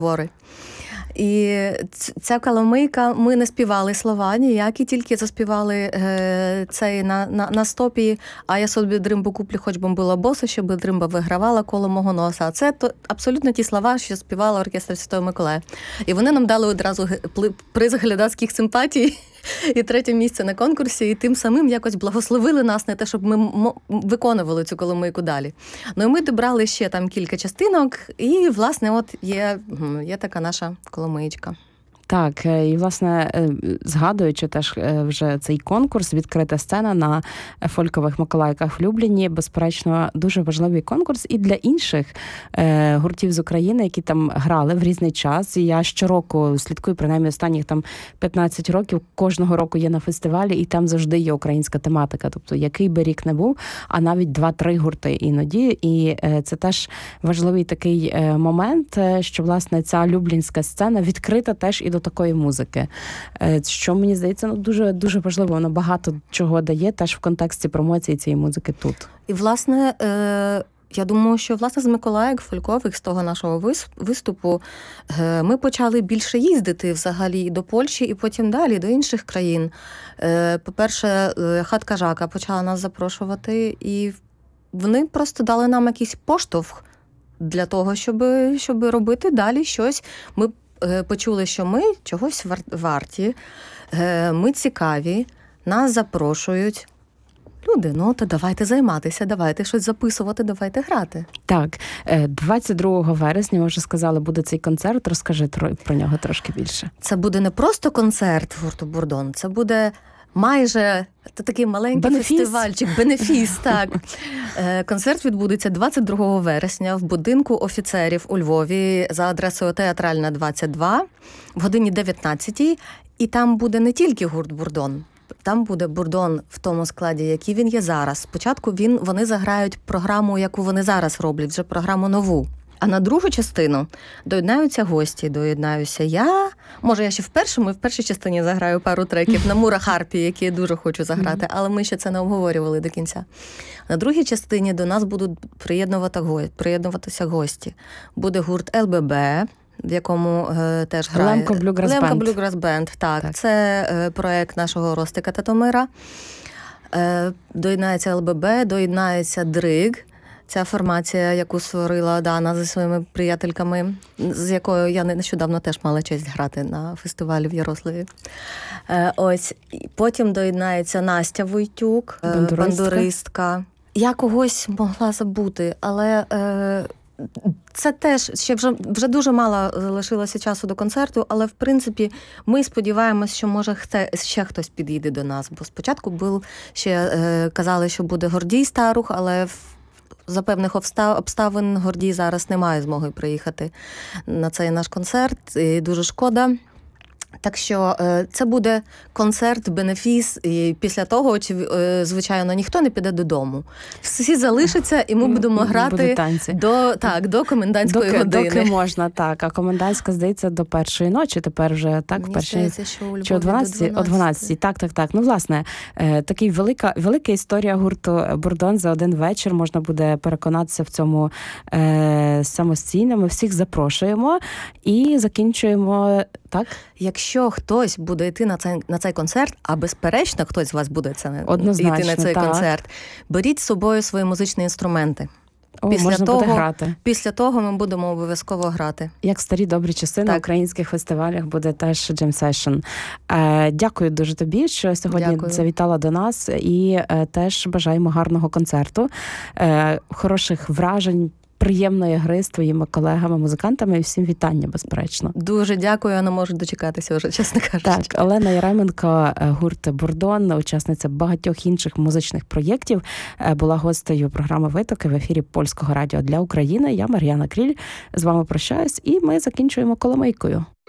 твори. І ця коломийка, ми не співали слова ніякі, тільки заспівали цей на стопі «А я собі дримбу куплю, хоч би була боса, щоб дримба вигравала коло мого носа». А це абсолютно ті слова, що співала оркестр Святого Миколая. І вони нам дали одразу приз глядацьких симпатій і 3 місце на конкурсі, і тим самим якось благословили нас на те, щоб ми виконували цю коломийку далі. Ну і ми добрали ще там кілька частинок, і, власне, от є така наша коломиєчка. Так, і, власне, згадуючи теж вже цей конкурс, відкрита сцена на фолькових Миколайках в Любліні, безперечно, дуже важливий конкурс і для інших гуртів з України, які там грали в різний час. І я щороку слідкую, принаймні останніх там 15 років, кожного року є на фестивалі, і там завжди є українська тематика. Тобто, який би рік не був, а навіть 2-3 гурти іноді. І це теж важливий такий момент, що, власне, ця люблінська сцена відкрита теж і до такої музики, що, мені здається, дуже, дуже важливо, воно багато чого дає теж в контексті промоції цієї музики тут. І, власне, я думаю, що, власне, з Миколаїв фолькових, з того нашого виступу, ми почали більше їздити взагалі до Польщі і потім далі до інших країн. По-перше, Хатка Жака почала нас запрошувати, і вони просто дали нам якийсь поштовх для того, щоб робити далі щось. Ми почули, що ми чогось варті, ми цікаві, нас запрошують. Люди, то давайте займатися, давайте щось записувати, давайте грати. Так, 22 вересня, ми вже сказали, буде цей концерт. Розкажи про нього трошки більше. Це буде не просто концерт гурту «Бурдон», це буде майже такий маленький фестивальчик, бенефіс, так. Концерт відбудеться 22 вересня в будинку офіцерів у Львові за адресою Театральна, 22, в годині 19-й. І там буде не тільки гурт «Бурдон», там буде «Бурдон» в тому складі, який він є зараз. Спочатку вони заграють програму, яку вони зараз роблять, вже програму нову. А на другу частину доєднаються гості, доєднаюся я. Може, я ще в першій частині заграю пару треків на Мура-харпі, які я дуже хочу заграти, але ми ще це не обговорювали до кінця. На другій частині до нас будуть приєднуватися гості. Буде гурт ЛББ, в якому теж грає Лемко Блюграс Бенд. Так, це проект нашого Ростика Татомира. Доєднається ЛББ, доєднається Дриг. Ця формація, яку створила Дана зі своїми приятельками, з якою я нещодавно теж мала честь грати на фестивалі в Ярославі. Ось. Потім доєднається Настя Войтюк, бандуристка. Я когось могла забути, але це теж, ще вже дуже мало залишилося часу до концерту, але, в принципі, ми сподіваємось, що, може, ще хтось підійде до нас. Бо спочатку казали, що буде Гордій Старух, але за певних обставин Гордій зараз не має змоги приїхати на цей наш концерт, і дуже шкода. Так що це буде концерт, бенефіс, і після того, звичайно, ніхто не піде додому. Всі залишаться, і ми будемо грати до комендантської години. Доки можна, так. А комендантська, здається, до першої ночі, тепер вже, так? Мені здається, що у Львові чи о 12? О 12. Так. Ну, власне, такий велика історія гурту «Бурдон» за один вечір. Можна буде переконатися в цьому самостійно. Ми всіх запрошуємо і закінчуємо, так? Якщо хтось буде йти на цей концерт, а безперечно хтось з вас буде йти на цей концерт, беріть з собою свої музичні інструменти. Після того ми будемо обов'язково грати. Як в старі добрі часи, на українських фестивалях буде теж джем-сешн. Дякую дуже тобі, що сьогодні завітала до нас, і теж бажаємо гарного концерту, хороших вражень, приємної гри з твоїми колегами, музикантами, і всім вітання, безперечно. Дуже дякую, я не можу дочекатися вже, чесно кажучи. Так, Олена Яременко, гурт «Бурдон», учасниця багатьох інших музичних проєктів, була гостею програми «Витоки» в ефірі Польського радіо для України. Я, Мар'яна Кріль, з вами прощаюсь, і ми закінчуємо коломийкою.